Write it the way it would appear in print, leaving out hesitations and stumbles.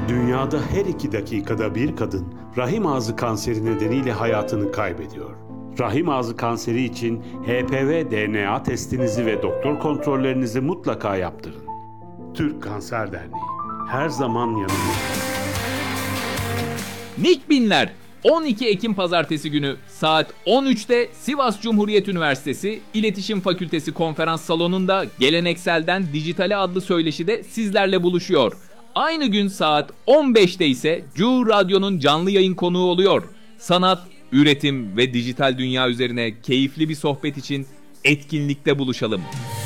Dünyada her 2 dakikada bir kadın rahim ağzı kanseri nedeniyle hayatını kaybediyor. Rahim ağzı kanseri için HPV DNA testinizi ve doktor kontrollerinizi mutlaka yaptırın. Türk Kanser Derneği her zaman yanınızda. Nick Binler 12 Ekim Pazartesi günü saat 13'te Sivas Cumhuriyet Üniversitesi İletişim Fakültesi Konferans Salonu'nda Gelenekselden Dijitale adlı söyleşide sizlerle buluşuyor. Aynı gün saat 15'te ise Cu Radyo'nun canlı yayın konuğu oluyor. Sanat, üretim ve dijital dünya üzerine keyifli bir sohbet için etkinlikte buluşalım.